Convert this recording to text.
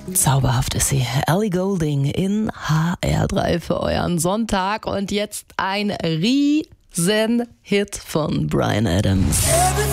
Zauberhaft ist sie. Ellie Goulding in HR3 für euren Sonntag. Und jetzt ein Riesenhit von Bryan Adams.